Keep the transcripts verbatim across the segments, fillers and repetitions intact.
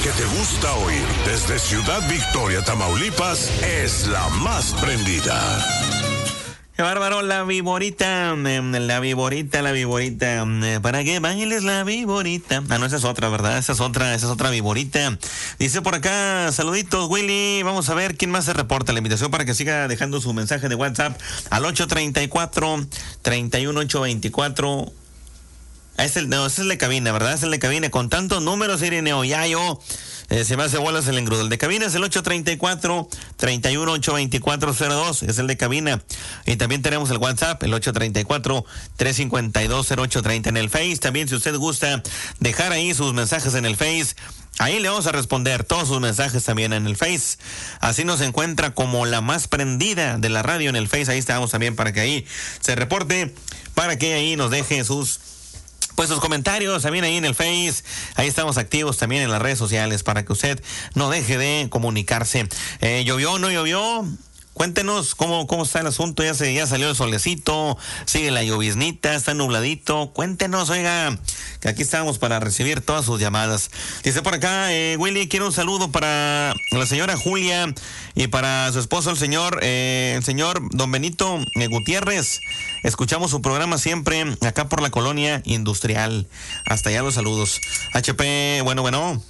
que te gusta oír desde Ciudad Victoria, Tamaulipas, es la más prendida. Qué bárbaro, la viborita, la viborita, la viborita, para que bailes la viborita. Ah, no, esa es otra, ¿verdad? Esa es otra, esa es otra viborita. Dice por acá, saluditos, Willy. Vamos a ver quién más se reporta. La invitación para que siga dejando su mensaje de WhatsApp al ocho treinta y cuatro, treinta y uno, ocho veinticuatro. Ah, es el, no, ese es el de cabina, ¿verdad? Es el de cabina. Con tantos números, Irineo, ya yo... Eh, se me hace bolas el engrudo. El de cabina es el ocho treinta y cuatro, treinta y uno, ocho veinticuatro cero dos. Es el de cabina. Y también tenemos el WhatsApp, el ocho treinta y cuatro, trescientos cincuenta y dos, cero ocho treinta en el Face. También, si usted gusta dejar ahí sus mensajes en el Face, ahí le vamos a responder todos sus mensajes también en el Face. Así nos encuentra como la más prendida de la radio en el Face. Ahí estamos también para que ahí se reporte, para que ahí nos deje sus... pues sus comentarios también ahí en el Face. Ahí estamos activos también en las redes sociales para que usted no deje de comunicarse. Eh, ¿Llovió o no llovió? Cuéntenos cómo, cómo está el asunto. Ya se, ya salió el solecito, sigue la lloviznita, está nubladito. Cuéntenos, oiga, que aquí estamos para recibir todas sus llamadas. Dice por acá, eh, Willy, quiero un saludo para la señora Julia y para su esposo, el señor, eh, el señor Don Benito eh, Gutiérrez. Escuchamos su programa siempre acá por la colonia industrial. Hasta allá los saludos. H P, bueno, bueno.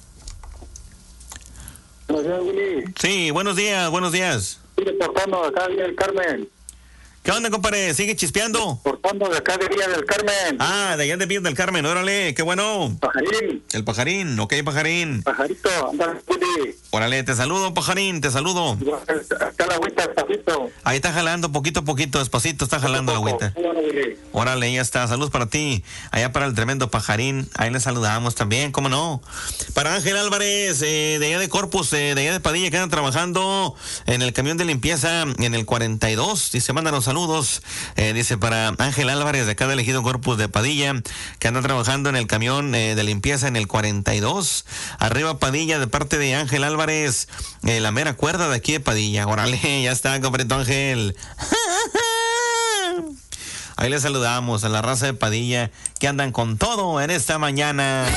Buenos días, Willy. Sí, buenos días, buenos días. Sigue portando acá Villa del Carmen. ¿Qué onda, compadre? ¿Sigue chispeando? Portando de acá de Villa del Carmen. Ah, de allá de Villa del Carmen, órale, qué bueno. Pajarín. El pajarín, ok, pajarín. Pajarito, anda, Willy. Órale, te saludo, pajarín, te saludo. Acá la agüita, despacito. Ahí está jalando, poquito a poquito, despacito, está jalando la agüita. Bueno, Willy. Órale, ya está, saludos para ti. Allá para el tremendo pajarín, ahí le saludamos también, cómo no. Para Ángel Álvarez, eh, de allá de Corpus, eh, de allá de Padilla, que andan trabajando en el camión de limpieza en el cuarenta y dos. Dice, mandan los saludos. Eh, dice para Ángel Álvarez, de acá de Elegido Corpus de Padilla, que anda trabajando en el camión eh, de limpieza en el cuarenta y dos. Arriba Padilla, de parte de Ángel Álvarez, eh, la mera cuerda de aquí de Padilla. Órale, ya está, compadrito Ángel. Ahí le saludamos a la raza de Padilla que andan con todo en esta mañana.